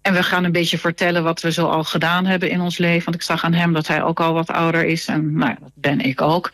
En we gaan een beetje vertellen wat we zo al gedaan hebben in ons leven. Want ik zag aan hem dat hij ook al wat ouder is. En nou, dat ben ik ook.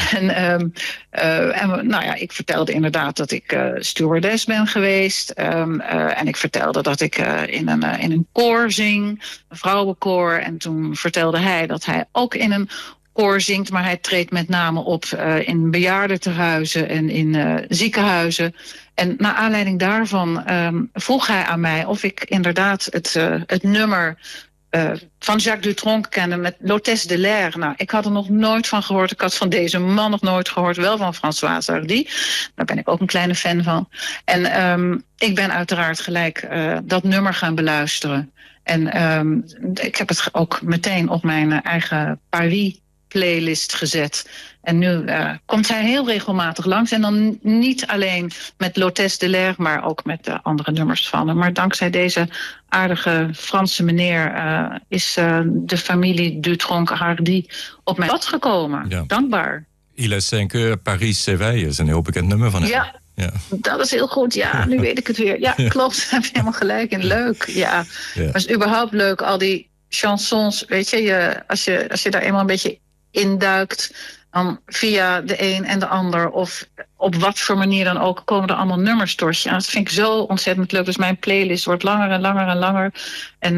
Ik vertelde inderdaad dat ik stewardess ben geweest. En ik vertelde dat ik in een koor zing, een vrouwenkoor. En toen vertelde hij dat hij ook in een koor zingt, maar hij treedt met name op in bejaardentehuizen en in ziekenhuizen. En naar aanleiding daarvan vroeg hij aan mij of ik inderdaad het nummer van Jacques Dutronc kende met L'Hôtesse de l'Air. Nou, ik had er nog nooit van gehoord. Ik had van deze man nog nooit gehoord. Wel van Françoise Hardy. Daar ben ik ook een kleine fan van. En ik ben uiteraard gelijk dat nummer gaan beluisteren. En ik heb het ook meteen op mijn eigen Paris-playlist gezet. En nu komt hij heel regelmatig langs. En dan niet alleen met L'Hôtesse de l'Air, maar ook met de andere nummers van hem. Maar dankzij deze aardige Franse meneer is de familie Dutronc-Hardy op mijn pad gekomen. Ja. Dankbaar. Il est 5 heures, Paris s'éveille is een heel bekend nummer van hem. Ja, dat is heel goed. Ja, nu weet ik het weer. Ja, klopt. Heb je helemaal gelijk in. Leuk. Ja. Maar het is überhaupt leuk, al die chansons. Weet je, als je daar eenmaal een beetje induikt, dan via de een en de ander of op wat voor manier dan ook komen er allemaal nummers door. Ja, dat vind ik zo ontzettend leuk. Dus mijn playlist wordt langer en langer en langer. En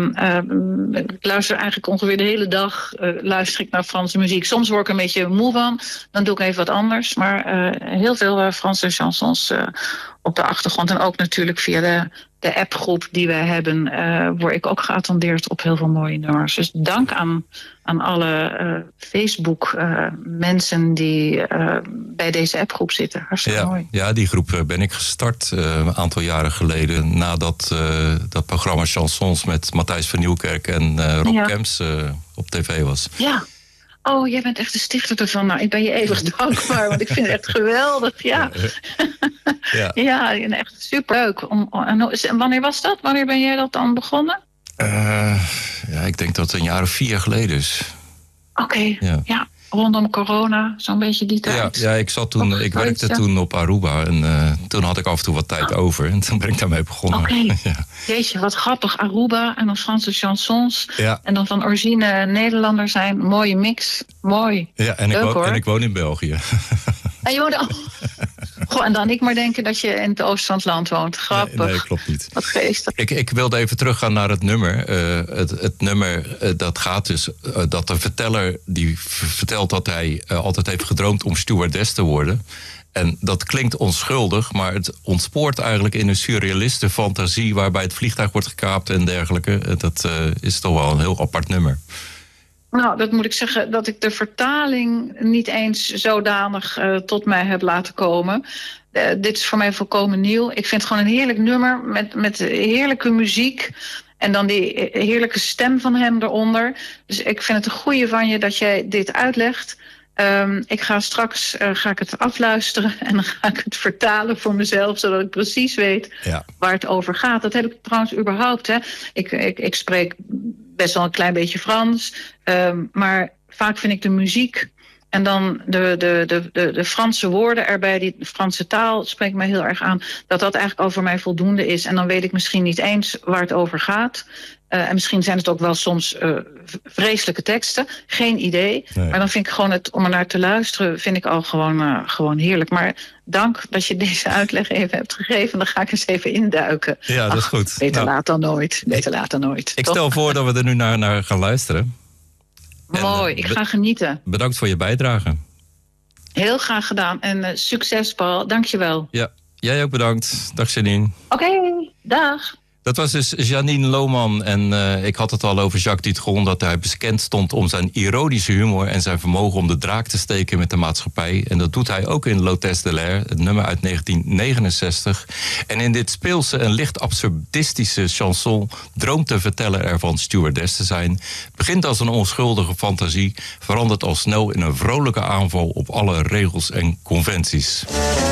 ik luister eigenlijk ongeveer de hele dag luister ik naar Franse muziek. Soms word ik een beetje moe van. Dan doe ik even wat anders. Maar heel veel Franse chansons op de achtergrond. En ook natuurlijk via de appgroep die wij hebben, word ik ook geattendeerd op heel veel mooie nummers. Dus dank aan alle Facebook mensen die bij deze appgroep zitten. Hartstikke mooi. Ja, die groep ben ik gestart een aantal jaren geleden. Nadat dat programma Chansons met Matthijs van Nieuwkerk en Rob Kemps op tv was. Ja. Oh, jij bent echt de stichter ervan. Nou, ik ben je eeuwig dankbaar, want ik vind het echt geweldig. Ja, ja echt superleuk. En wanneer was dat? Wanneer ben jij dat dan begonnen? Ik denk dat het een jaar of 4 geleden is. Oké, ja. Rondom corona, zo'n beetje die tijd. Ja, ik werkte toen op Aruba en toen had ik af en toe wat tijd over. En toen ben ik daarmee begonnen. Oké. Jeetje, wat grappig. Aruba en dan Franse chansons. Ja. En dan van origine Nederlander zijn. Mooie mix. Mooi. Ja, en ik woon in België. En je woont... Goh, en dan ik maar denken dat je in het oosten van het land woont. Grappig. Nee, klopt niet. Wat geestig. Ik wilde even teruggaan naar het nummer. Het nummer dat gaat dus dat de verteller die vertelt dat hij altijd heeft gedroomd om stewardess te worden. En dat klinkt onschuldig, maar het ontspoort eigenlijk in een surrealiste fantasie waarbij het vliegtuig wordt gekaapt en dergelijke. Dat is toch wel een heel apart nummer. Nou, dat moet ik zeggen dat ik de vertaling niet eens zodanig tot mij heb laten komen. Dit is voor mij volkomen nieuw. Ik vind het gewoon een heerlijk nummer met heerlijke muziek. En dan die heerlijke stem van hem eronder. Dus ik vind het een goeie van je dat jij dit uitlegt. Ik ga straks het afluisteren en dan ga ik het vertalen voor mezelf, zodat ik precies weet waar het over gaat. Dat heb ik trouwens überhaupt. Hè. Ik spreek best wel een klein beetje Frans, maar vaak vind ik de muziek en dan de Franse woorden erbij, die Franse taal spreekt mij heel erg aan, dat eigenlijk al voor mij voldoende is. En dan weet ik misschien niet eens waar het over gaat. En misschien zijn het ook wel soms vreselijke teksten. Geen idee. Nee. Maar dan vind ik gewoon om er naar te luisteren, vind ik al gewoon heerlijk. Maar dank dat je deze uitleg even hebt gegeven. Dan ga ik eens even induiken. Ja, dat is goed. Beter laat dan nooit. Beter laat dan nooit. Ik stel voor dat we er nu naar gaan luisteren. Mooi, ik ga genieten. Bedankt voor je bijdrage. Heel graag gedaan. En succes, Paul. Dank je wel. Ja, jij ook bedankt. Dag Janine. Oké, dag. Dat was dus Janine Lohman en ik had het al over Jacques Dutronc, dat hij bekend stond om zijn ironische humor en zijn vermogen om de draak te steken met de maatschappij. En dat doet hij ook in L'Hôtesse de l'Air, het nummer uit 1969. En in dit speelse en licht absurdistische chanson droomt de verteller ervan stewardess te zijn. Het begint als een onschuldige fantasie, verandert al snel in een vrolijke aanval op alle regels en conventies.